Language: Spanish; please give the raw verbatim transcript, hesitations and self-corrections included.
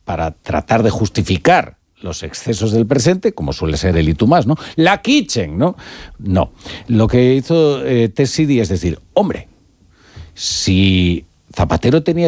para tratar de justificar los excesos del presente, como suele ser el y tú más, ¿no? La kitchen, ¿no? No. Lo que hizo eh, Ted Sidi es decir, hombre, si Zapatero tenía